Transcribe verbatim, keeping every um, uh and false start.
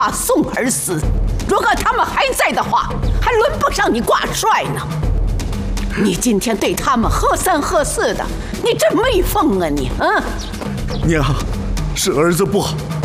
怕送儿死。如果他们还在的话，还轮不上你挂帅呢。你今天对他们喝三喝四的，你真没疯啊你！嗯， 娘，是儿子不好，